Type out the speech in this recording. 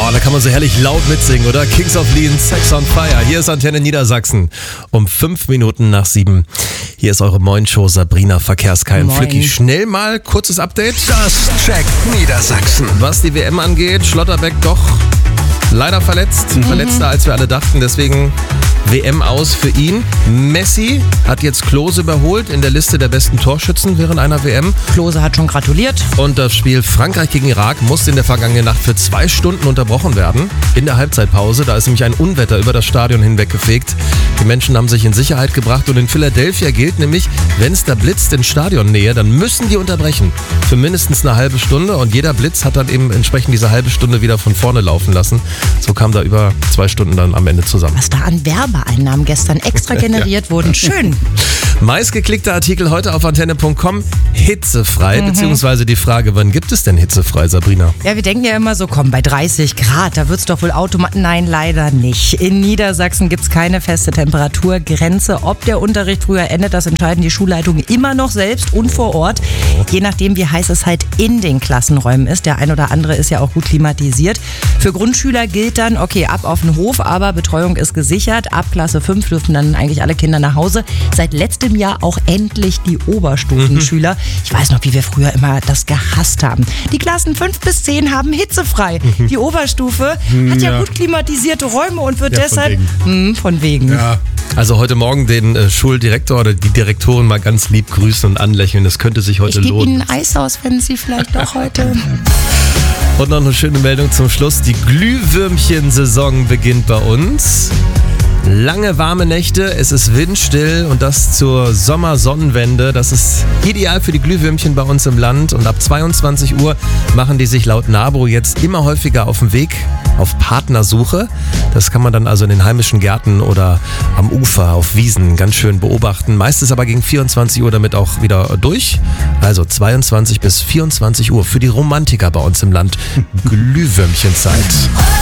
Oh, da kann man so herrlich laut mitsingen, oder? Kings of Leon, Sex on Fire. Hier ist Antenne Niedersachsen. Um 5 Minuten nach 7. Hier ist eure Moin-Show Sabrina Verkehrskeil und Flücki. Schnell mal kurzes Update. Das checkt Niedersachsen. Was die WM angeht, Schlotterbeck doch leider verletzt. Verletzter als wir alle dachten. Deswegen WM aus für ihn. Messi hat jetzt Klose überholt in der Liste der besten Torschützen während einer WM. Klose hat schon gratuliert. Und das Spiel Frankreich gegen Irak musste in der vergangenen Nacht für 2 Stunden unterbrochen werden. In der Halbzeitpause. Da ist nämlich ein Unwetter über das Stadion hinweggefegt. Die Menschen haben sich in Sicherheit gebracht. Und in Philadelphia gilt nämlich, wenn es da blitzt in Stadionnähe, dann müssen die unterbrechen. Für mindestens eine halbe Stunde. Und jeder Blitz hat dann eben entsprechend diese halbe Stunde wieder von vorne laufen lassen. So kam da über 2 Stunden dann am Ende zusammen. Was da an Werbeeinnahmen gestern extra generiert wurden. Schön. Meistgeklickter Artikel heute auf antenne.com. Hitzefrei, beziehungsweise die Frage, wann gibt es denn hitzefrei, Sabrina? Ja, wir denken ja immer so, komm, bei 30 Grad, da wird es doch wohl automatisch. Nein, leider nicht. In Niedersachsen gibt es keine feste Temperaturgrenze. Ob der Unterricht früher endet, das entscheiden die Schulleitungen immer noch selbst und vor Ort. Je nachdem, wie heiß es halt in den Klassenräumen ist. Der ein oder andere ist ja auch gut klimatisiert. Für Grundschüler gilt dann, okay, ab auf den Hof, aber Betreuung ist gesichert. Ab Klasse 5 dürfen dann eigentlich alle Kinder nach Hause. Seit letztem Jahr auch endlich die Oberstufenschüler. Ich weiß noch, wie wir früher immer das gehasst haben. Die Klassen 5 bis 10 haben hitzefrei. Die Oberstufe hat ja gut klimatisierte Räume und wird deshalb... Von wegen. Ja. Also heute Morgen den Schuldirektor oder die Direktorin mal ganz lieb grüßen und anlächeln. Das könnte sich heute Ich gebe lohnen. Ihnen ein Eis aus, wenn Sie vielleicht auch heute... Und noch eine schöne Meldung zum Schluss. Die Glühwürmchen-Saison beginnt bei uns. Lange warme Nächte, es ist windstill und das zur Sommersonnenwende. Das ist ideal für die Glühwürmchen bei uns im Land. Und ab 22 Uhr machen die sich laut NABU jetzt immer häufiger auf den Weg auf Partnersuche. Das kann man dann also in den heimischen Gärten oder am Ufer, auf Wiesen ganz schön beobachten. Meistens aber gegen 24 Uhr damit auch wieder durch. Also 22 bis 24 Uhr für die Romantiker bei uns im Land. Glühwürmchenzeit.